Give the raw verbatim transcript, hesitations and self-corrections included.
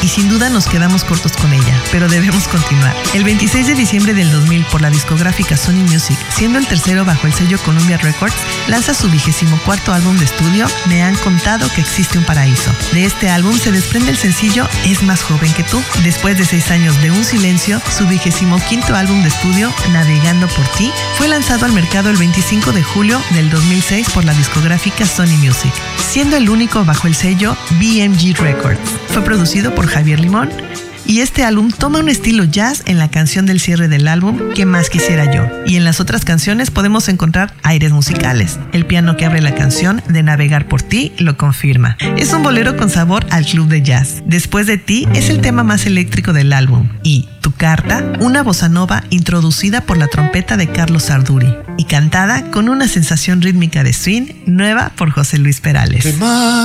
y sin duda nos quedamos cortos con ella, pero debemos continuar. El veintiséis de diciembre del dos mil, por la discográfica Sony Music, siendo el tercero bajo el sello Columbia Records, lanza su vigésimo cuarto álbum de estudio, Me han contado que existe un paraíso. De este álbum se desprende el sencillo Es más joven que tú. Después de seis años de un silencio, su vigésimo quinto álbum de estudio, Navegando por ti, fue lanzado al mercado el veinticinco de julio del dos mil seis por la discográfica Sony Music, siendo el único bajo el sello B M G Records. Fue producido por Javier Limón y este álbum toma un estilo jazz en la canción del cierre del álbum, ¿Qué más quisiera yo? Y en las otras canciones podemos encontrar aires musicales. El piano que abre la canción de Navegar por ti lo confirma. Es un bolero con sabor al club de jazz. Después de ti es el tema más eléctrico del álbum. Y Tu carta, una bossa nova introducida por la trompeta de Carlos Arduri y cantada con una sensación rítmica de swing nueva por José Luis Perales.